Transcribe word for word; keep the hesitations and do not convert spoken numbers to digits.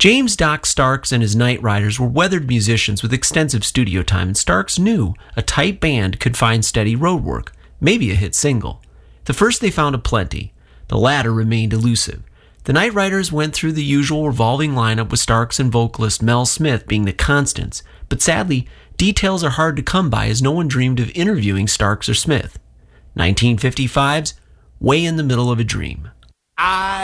James Doc Starks and his Night Riders were weathered musicians with extensive studio time, and Starks knew a tight band could find steady road work, maybe a hit single. The first they found aplenty. The latter remained elusive. The Night Riders went through the usual revolving lineup with Starks and vocalist Mel Smith being the constants, but sadly, details are hard to come by as no one dreamed of interviewing Starks or Smith. nineteen fifty-five's Way in the Middle of a Dream. I